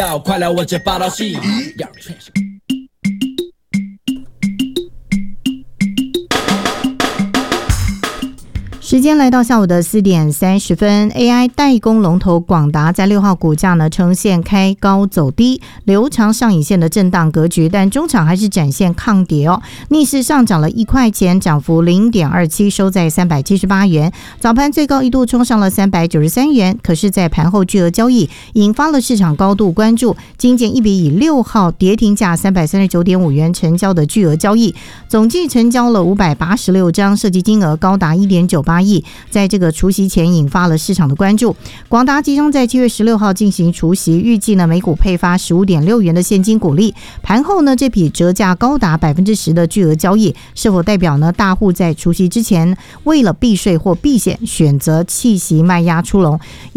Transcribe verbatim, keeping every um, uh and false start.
快来我这报道戏。 时间来到下午的四点三十分 ，A I 代工龙头广达在六号股价呢呈现开高走低、留长上影线的震荡格局，但中场还是展现抗跌哦，逆势上涨了一块钱，涨幅零点二七，收在三百七十八元。早盘最高一度冲上了三百九十三元，可是，在盘后巨额交易引发了市场高度关注。今建一笔以六号跌停价三百三十九点五元成交的巨额交易，总计成交了五百八十六张，涉及金额高达一点九八亿。在这个除息前引发了市场的关注。广达即将在七月十六号进行除息，预计呢每股配发十五点六元的现金股利。盘后呢这笔折价高达百分之十的巨额交易，是否代表呢大户在除息之前为了避税或避险，选择弃息卖压出笼？